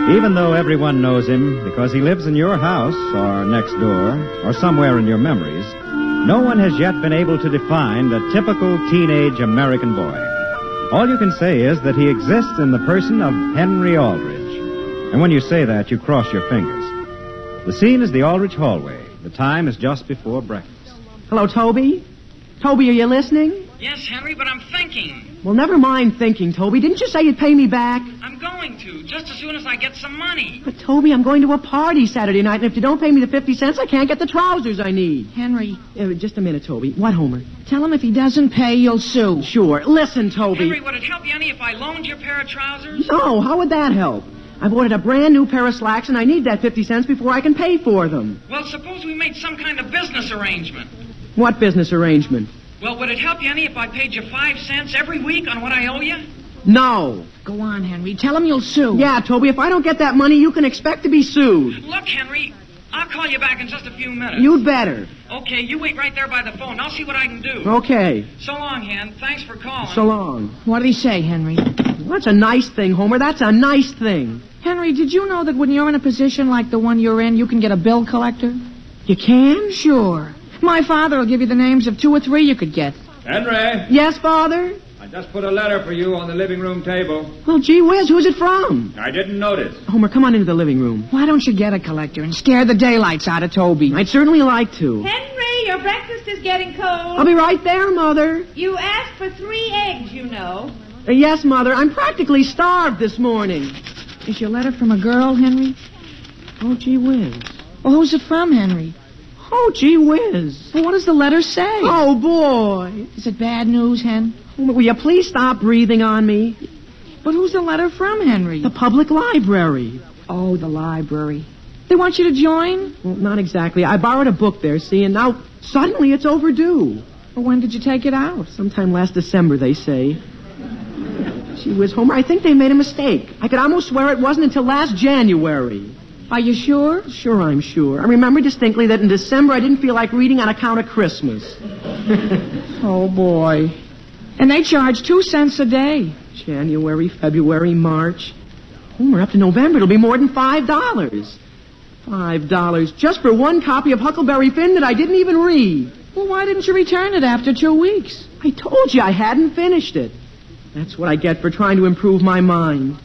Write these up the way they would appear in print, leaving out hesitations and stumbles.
Even though everyone knows him because he lives in your house or next door or somewhere in your memories, no one has yet been able to define the typical teenage American boy. All you can say is that he exists in the person of Henry Aldrich. And when you say that, you cross your fingers. The scene is the Aldrich hallway. The time is just before breakfast. Hello, Toby? Toby, are you listening? Yes, Henry, but I'm thinking. Well, never mind thinking, Toby. Didn't you say you'd pay me back? I'm going to, just as soon as I get some money. But, Toby, I'm going to a party Saturday night, and if you don't pay me the 50 cents, I can't get the trousers I need. Henry. Just a minute, Toby. What, Homer? Tell him if he doesn't pay, you'll sue. Sure. Listen, Toby. Henry, would it help you any if I loaned you a pair of trousers? No, how would that help? I've ordered a brand new pair of slacks, and I need that 50 cents before I can pay for them. Well, suppose we made some kind of business arrangement. What business arrangement? Well, would it help you any if I paid you 5 cents every week on what I owe you? No. Go on, Henry. Tell him you'll sue. Yeah, Toby, if I don't get that money, you can expect to be sued. Look, Henry, I'll call you back in just a few minutes. You'd better. Okay, you wait right there by the phone. I'll see what I can do. Okay. So long, Hen. Thanks for calling. So long. What did he say, Henry? That's a nice thing, Homer. That's a nice thing. Henry, did you know that when you're in a position like the one you're in, you can get a bill collector? You can? Sure. My father will give you the names of 2 or 3 you could get. Henry, Yes, Father? I just put a letter for you on the living room table. Well, gee whiz, who's it from? I didn't notice. Homer, come on into the living room. Why don't you get a collector and scare the daylights out of Toby? I'd certainly like to. Henry, your breakfast is getting cold. I'll be right there, Mother. You asked for 3 eggs, you know. Yes, Mother. I'm practically starved this morning. Is your letter from a girl, Henry? Oh, gee whiz. Well, who's it from, Henry? Oh, gee whiz. Well, what does the letter say? Oh, boy. Is it bad news, Hen? Homer, will you please stop breathing on me? But who's the letter from, Henry? The public library. Oh, the library. They want you to join? Well, not exactly. I borrowed a book there, see, and now suddenly it's overdue. Well, when did you take it out? Sometime last December, they say. Gee whiz, Homer, I think they made a mistake. I could almost swear it wasn't until last January. Are you sure? Sure, I'm sure. I remember distinctly that in December I didn't feel like reading on account of Christmas. Oh, boy. And they charge 2 cents a day. January, February, March. Homer, up to November, it'll be more than $5. $5 just for one copy of Huckleberry Finn that I didn't even read. Well, why didn't you return it after 2 weeks? I told you I hadn't finished it. That's what I get for trying to improve my mind.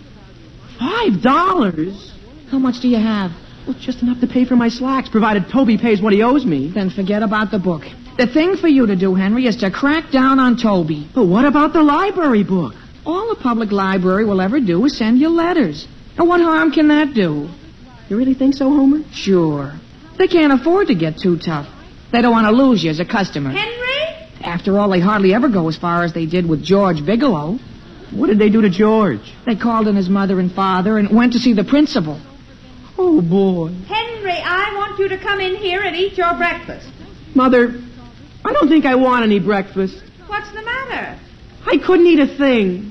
$5? How much do you have? Well, just enough to pay for my slacks, provided Toby pays what he owes me. Then forget about the book. The thing for you to do, Henry, is to crack down on Toby. But what about the library book? All the public library will ever do is send you letters. And what harm can that do? You really think so, Homer? Sure. They can't afford to get too tough. They don't want to lose you as a customer. Henry? After all, they hardly ever go as far as they did with George Bigelow. What did they do to George? They called in his mother and father and went to see the principal. Oh, boy. Henry, I want you to come in here and eat your breakfast. Mother, I don't think I want any breakfast. What's the matter? I couldn't eat a thing.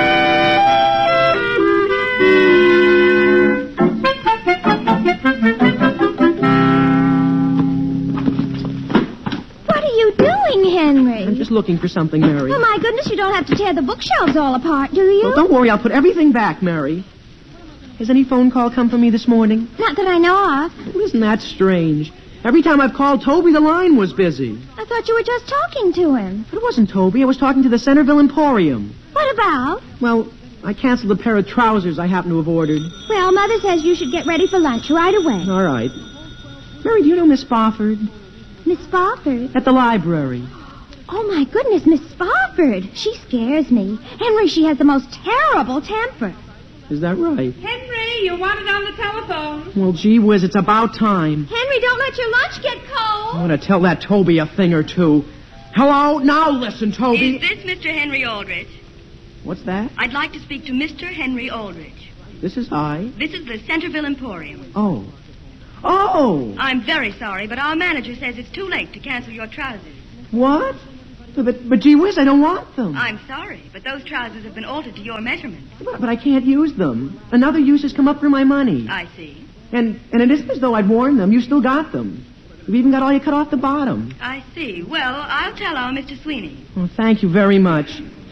What are you doing, Henry? I'm just looking for something, Mary. Oh, my goodness, you don't have to tear the bookshelves all apart, do you? Well, don't worry, I'll put everything back, Mary. Has any phone call come for me this morning? Not that I know of. Isn't that strange? Every time I've called Toby, the line was busy. I thought you were just talking to him. But it wasn't Toby. I was talking to the Centerville Emporium. What about? Well, I canceled a pair of trousers I happen to have ordered. Well, Mother says you should get ready for lunch right away. All right. Mary, do you know Miss Spofford? Miss Spofford? At the library. Oh, my goodness, Miss Spofford. She scares me. Henry, she has the most terrible temper. Is that right? Henry, you wanted on the telephone. Well, gee whiz, it's about time. Henry, don't let your lunch get cold. I'm going to tell that Toby a thing or two. Hello? Now listen, Toby. Is this Mr. Henry Aldrich? What's that? I'd like to speak to Mr. Henry Aldrich. This is I. This is the Centerville Emporium. Oh. Oh! I'm very sorry, but our manager says it's too late to cancel your trousers. What? But gee whiz, I don't want them. I'm sorry, but those trousers have been altered to your measurements. But I can't use them. Another use has come up for my money. I see. And it isn't as though I'd worn them. You still got them. You've even got all you cut off the bottom. I see. Well, I'll tell our Mr. Sweeney. Well, thank you very much.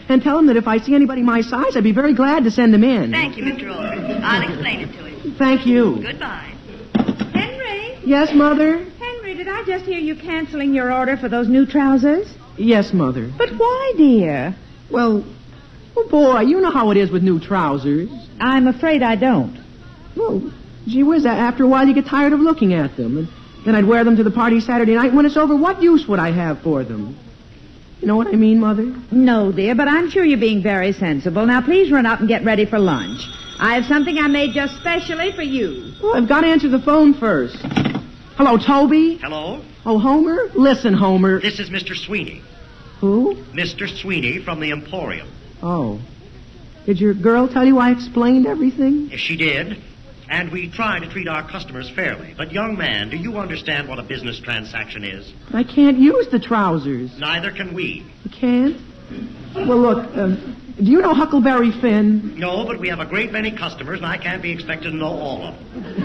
And tell him that if I see anybody my size, I'd be very glad to send them in. Thank you, Mr. Aldrich. I'll explain it to him. Thank you. Goodbye. Henry? Yes, Mother? Henry, did I just hear you canceling your order for those new trousers? Yes, Mother. But why, dear? Well, oh boy, you know how it is with new trousers. I'm afraid I don't. Well, gee whiz, after a while you get tired of looking at them. And then I'd wear them to the party Saturday night. When it's over, what use would I have for them? You know what I mean, Mother? No, dear, but I'm sure you're being very sensible. Now, please run up and get ready for lunch. I have something I made just specially for you. Well, I've got to answer the phone first. Hello, Toby? Hello? Oh, Homer? Listen, Homer. This is Mr. Sweeney. Who? Mr. Sweeney from the Emporium. Oh. Did your girl tell you I explained everything? Yes, she did. And we try to treat our customers fairly. But, young man, do you understand what a business transaction is? I can't use the trousers. Neither can we. You can't? Well, look, do you know Huckleberry Finn? No, but we have a great many customers, and I can't be expected to know all of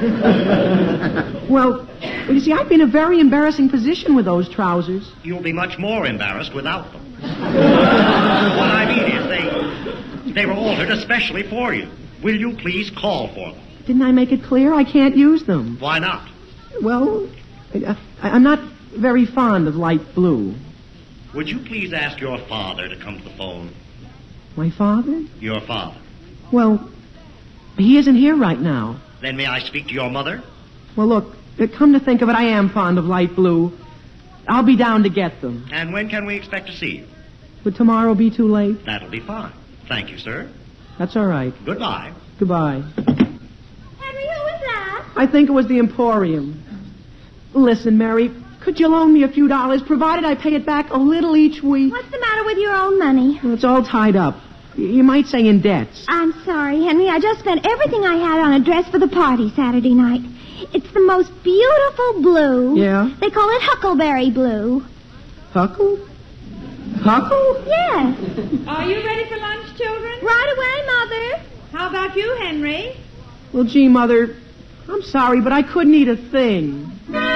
them. Well, you see, I'd be in a very embarrassing position with those trousers. You'll be much more embarrassed without them. What I mean is they were altered especially for you. Will you please call for them? Didn't I make it clear I can't use them? Why not? Well, I'm not very fond of light blue. Would you please ask your father to come to the phone? My father? Your father. Well, he isn't here right now. Then may I speak to your mother? Well, look, come to think of it, I am fond of light blue. I'll be down to get them. And when can we expect to see you? Would tomorrow be too late? That'll be fine. Thank you, sir. That's all right. Goodbye. Goodbye. Henry, who was that? I think it was the Emporium. Listen, Mary, could you loan me a few dollars, provided I pay it back a little each week? What's the matter with your own money? Well, it's all tied up. You might say in debts. I'm sorry, Henry. I just spent everything I had on a dress for the party Saturday night. It's the most beautiful blue. Yeah? They call it Huckleberry blue. Huckle? Huckle? Yes. Are you ready for lunch, children? Right away, Mother. How about you, Henry? Well, gee, Mother, I'm sorry, but I couldn't eat a thing.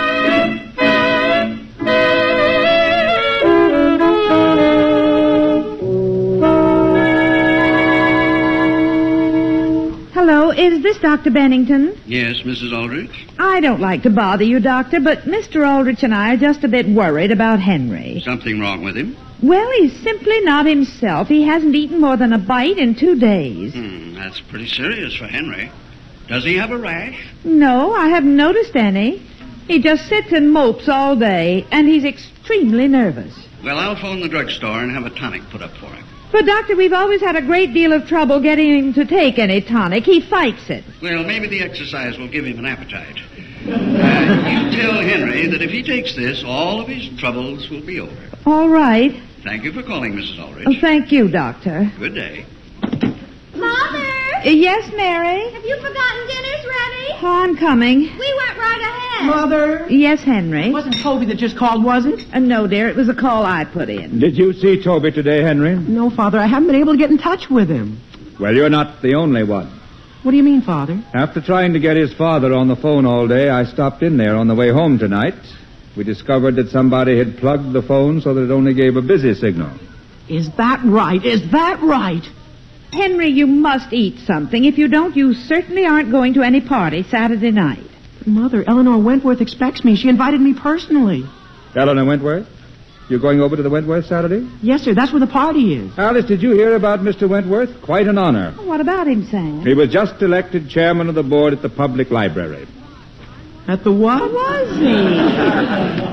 Hello, is this Dr. Bennington? Yes, Mrs. Aldrich? I don't like to bother you, Doctor, but Mr. Aldrich and I are just a bit worried about Henry. Something wrong with him? Well, he's simply not himself. He hasn't eaten more than a bite in 2 days. That's pretty serious for Henry. Does he have a rash? No, I haven't noticed any. He just sits and mopes all day, and he's extremely nervous. Well, I'll phone the drugstore and have a tonic put up for him. But, Doctor, we've always had a great deal of trouble getting him to take any tonic. He fights it. Well, maybe the exercise will give him an appetite. You tell Henry that if he takes this, all of his troubles will be over. All right. Thank you for calling, Mrs. Aldrich. Oh, thank you, Doctor. Good day. Mother? Yes, Mary? Have you forgotten dinner's ready? Oh, I'm coming. We went right ahead. Mother? Yes, Henry? It wasn't Toby that just called, was it? No, dear, it was a call I put in. Did you see Toby today, Henry? No, Father, I haven't been able to get in touch with him. Well, you're not the only one. What do you mean, Father? After trying to get his father on the phone all day, I stopped in there on the way home tonight. We discovered that somebody had plugged the phone so that it only gave a busy signal. Is that right? Is that right? Henry, you must eat something. If you don't, you certainly aren't going to any party Saturday night. Mother, Eleanor Wentworth expects me. She invited me personally. Eleanor Wentworth? You're going over to the Wentworth Saturday? Yes, sir. That's where the party is. Alice, did you hear about Mr. Wentworth? Quite an honor. What about him, Sam? He was just elected chairman of the board at the public library. At the what? Was he?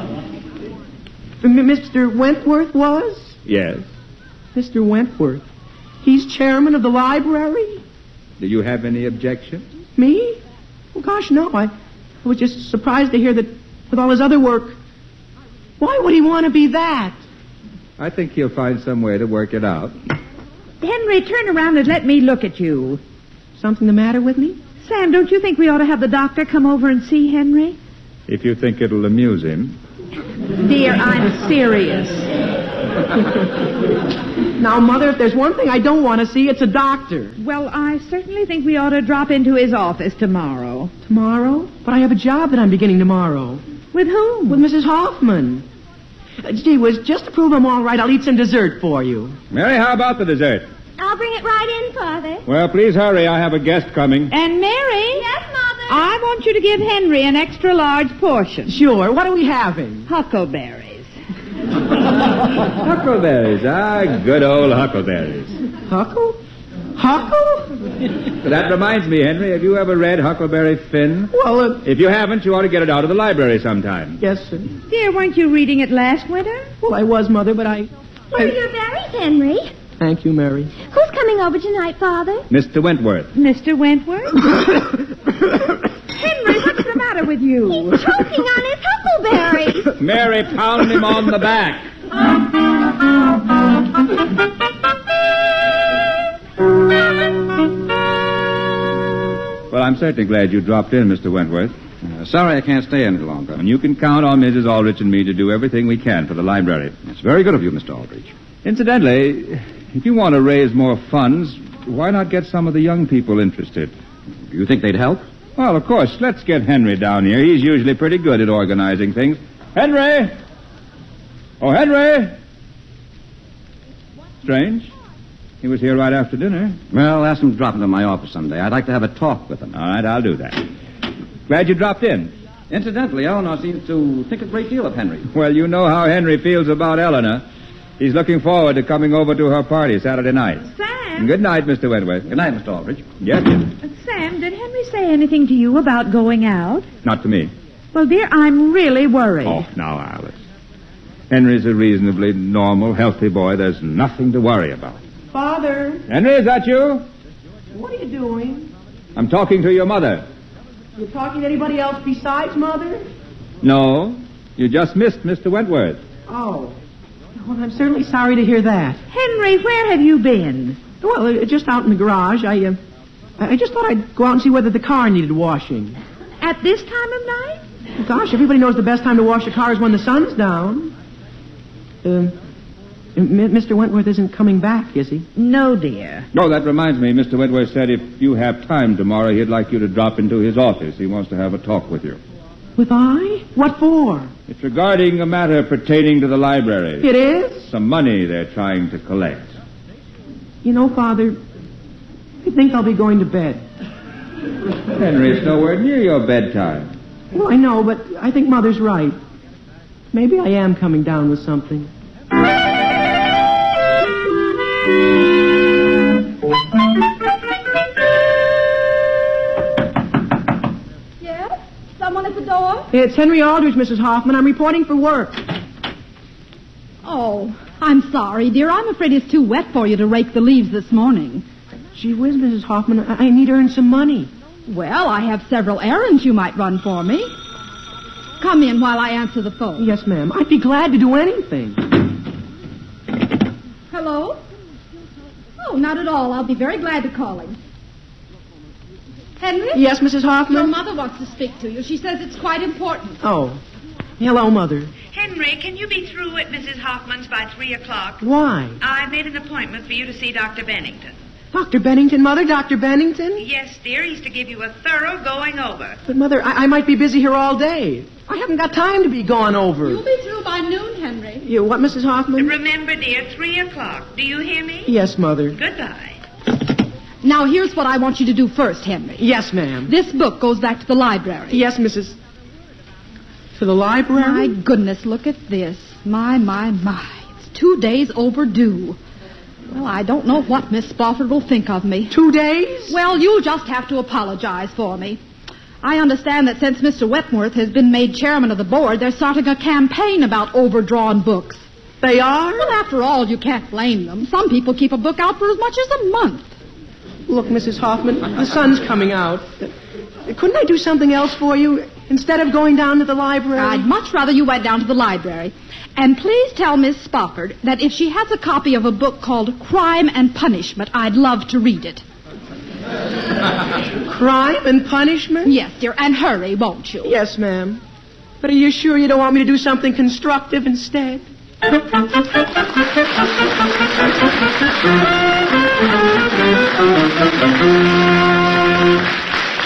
Mr. Wentworth was? Yes. Mr. Wentworth. He's chairman of the library? Do you have any objection? Me? Oh, gosh, no. I was just surprised to hear that with all his other work. Why would he want to be that? I think he'll find some way to work it out. Henry, turn around and let me look at you. Something the matter with me? Sam, don't you think we ought to have the doctor come over and see Henry? If you think it'll amuse him. Dear, I'm serious. Now, Mother, if there's one thing I don't want to see, it's a doctor. Well, I certainly think we ought to drop into his office tomorrow. Tomorrow? But I have a job that I'm beginning tomorrow. With whom? With Mrs. Hoffman. Gee whiz, just to prove I'm all right, I'll eat some dessert for you. Mary, how about the dessert? I'll bring it right in, Father. Well, please hurry. I have a guest coming. And Mary, Yes, Mother? I want you to give Henry an extra large portion. Sure. What are we having? Huckleberries. Huckleberries. Good old huckleberries. Huckle? Huckle? That reminds me, Henry, have you ever read Huckleberry Finn? Well, If you haven't, you ought to get it out of the library sometime. yes, sir. Dear, weren't you reading it last winter? Well, I was, Mother, but I... What are your berries, Henry? Thank you, Mary. Who's coming over tonight, Father? Mr. Wentworth. Mr. Wentworth? Henry, what's the matter with you? He's choking on his huckleberries. Mary, pound him on the back. Well, I'm certainly glad you dropped in, Mr. Wentworth. Sorry I can't stay any longer. And you can count on Mrs. Aldrich and me to do everything we can for the library. It's very good of you, Mr. Aldrich. Incidentally, if you want to raise more funds, why not get some of the young people interested? Do you think they'd help? Well, of course. Let's get Henry down here. He's usually pretty good at organizing things. Henry! Oh, Henry! Strange. He was here right after dinner. Well, ask him to drop into my office someday. I'd like to have a talk with him. All right, I'll do that. Glad you dropped in. Incidentally, Eleanor seems to think a great deal of Henry. Well, you know how Henry feels about Eleanor. He's looking forward to coming over to her party Saturday night. Sam? Good night, Mr. Wentworth. Good night, Mr. Aldrich. Yes, yes. Sam, did Henry say anything to you about going out? Not to me. Well, dear, I'm really worried. Oh, now, Alice. Henry's a reasonably normal, healthy boy. There's nothing to worry about. Father, Henry, is that you? what are you doing? I'm talking to your mother. You talking to anybody else besides Mother? No, you just missed Mr. Wentworth. Oh. Well, I'm certainly sorry to hear that. Henry, where have you been? Well, just out in the garage. I just thought I'd go out and see whether the car needed washing. At this time of night? Gosh, everybody knows the best time to wash a car is when the sun's down. Mr. Wentworth isn't coming back, is he? No, dear. Oh, that reminds me. Mr. Wentworth said if you have time tomorrow, he'd like you to drop into his office. He wants to have a talk with you. With I? What for? It's regarding a matter pertaining to the library. It is? Some money they're trying to collect. You know, Father, I think I'll be going to bed. Henry, it's nowhere near your bedtime. Well, I know, but I think Mother's right. Maybe I am coming down with something. Yes? Someone at the door? It's Henry Aldrich, Mrs. Hoffman. I'm reporting for work. Oh, I'm sorry, dear. I'm afraid it's too wet for you to rake the leaves this morning. Gee whiz, Mrs. Hoffman, I need to earn some money. Well, I have several errands you might run for me. Come in while I answer the phone. Yes, ma'am. I'd be glad to do anything. Hello? Oh, not at all. I'll be very glad to call him. Henry? Yes, Mrs. Your Hoffman? mother wants to speak to you. She says it's quite important. Oh. Hello, Mother. Henry, can you be through at Mrs. Hoffman's by 3 o'clock? Why? I made an appointment for you to see Dr. Bennington. Dr. Bennington, Mother? Dr. Bennington? Yes, dear, he's to give you a thorough going over. But, Mother, I might be busy here all day. I haven't got time to be gone over. You'll be through by noon, Henry. You what, Mrs. Hoffman? Remember, dear, 3 o'clock. Do you hear me? Yes, Mother. Goodbye. Now, here's what I want you to do first, Henry. Yes, ma'am. This book goes back to the library. Yes, Mrs. To the library? My goodness, look at this. My. It's 2 days overdue. Well, I don't know what Miss Spofford will think of me. 2 days? Well, you'll just have to apologize for me. I understand that since Mr. Wentworth has been made chairman of the board, they're starting a campaign about overdrawn books. They are? Well, after all, you can't blame them. Some people keep a book out for as much as a month. Look, Mrs. Hoffman, the sun's coming out. Couldn't I do something else for you instead of going down to the library? I'd much rather you went down to the library. And please tell Miss Spofford that if she has a copy of a book called Crime and Punishment, I'd love to read it. Crime and Punishment? Yes, dear, and hurry, won't you? Yes, ma'am. But are you sure you don't want me to do something constructive instead?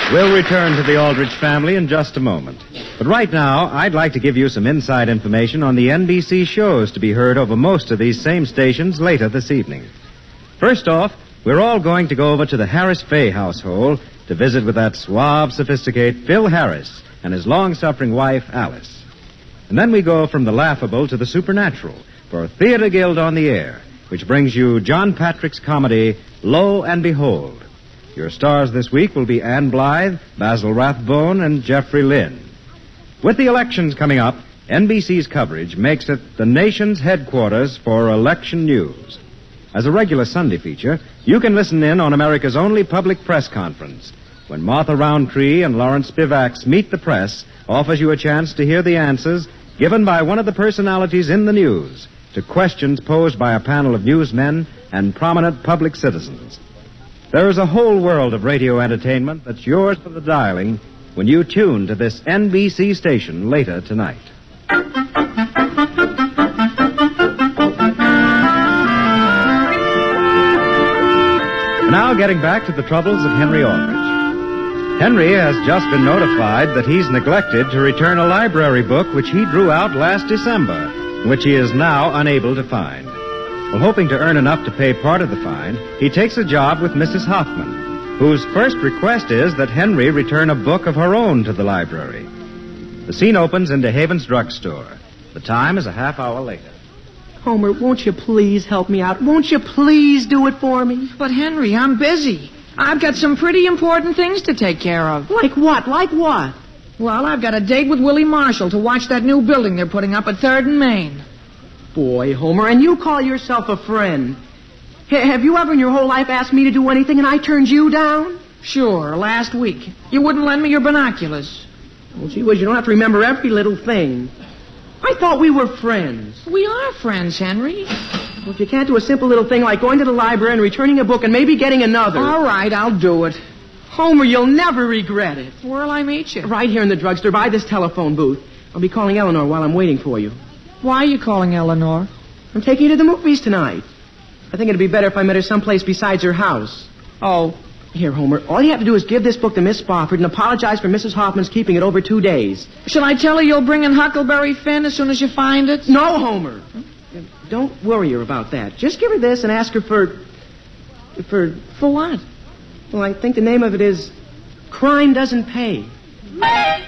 We'll return to the Aldrich family in just a moment. But right now, I'd like to give you some inside information on the NBC shows to be heard over most of these same stations later this evening. First off, we're all going to go over to the Harris Fay household to visit with that suave, sophisticated Phil Harris and his long-suffering wife, Alice. And then we go from the laughable to the supernatural for Theater Guild on the Air, which brings you John Patrick's comedy, Lo and Behold. Your stars this week will be Ann Blythe, Basil Rathbone, and Jeffrey Lynn. With the elections coming up, NBC's coverage makes it the nation's headquarters for election news. As a regular Sunday feature, you can listen in on America's only public press conference. When Martha Roundtree and Lawrence Spivak's Meet the Press offers you a chance to hear the answers given by one of the personalities in the news to questions posed by a panel of newsmen and prominent public citizens. There is a whole world of radio entertainment that's yours for the dialing when you tune to this NBC station later tonight. Now getting back to the troubles of Henry Aldrich. Henry has just been notified that he's neglected to return a library book which he drew out last December, which he is now unable to find. Well, hoping to earn enough to pay part of the fine, he takes a job with Mrs. Hoffman, whose first request is that Henry return a book of her own to the library. The scene opens in DeHaven's drugstore. The time is a half hour later. Homer, won't you please help me out? Won't you please do it for me? But, Henry, I'm busy. I've got some pretty important things to take care of. Like what? Like what? Well, I've got a date with Willie Marshall to watch that new building they're putting up at 3rd and Main. Boy, Homer, and you call yourself a friend. Have you ever in your whole life asked me to do anything and I turned you down? Sure, last week. You wouldn't lend me your binoculars. Well, gee whiz, you don't have to remember every little thing. I thought we were friends. We are friends, Henry. Well, if you can't do a simple little thing like going to the library and returning a book and maybe getting another... All right, I'll do it. Homer, you'll never regret it. Where'll I meet you? Right here in the drugstore by this telephone booth. I'll be calling Eleanor while I'm waiting for you. Why are you calling Eleanor? I'm taking you to the movies tonight. I think it'd be better if I met her someplace besides her house. Oh. Here, Homer, all you have to do is give this book to Miss Spofford and apologize for Mrs. Hoffman's keeping it over 2 days. Shall I tell her you'll bring in Huckleberry Finn as soon as you find it? No, Homer. Don't worry her about that. Just give her this and ask her for what? Well, I think the name of it is Crime Doesn't Pay.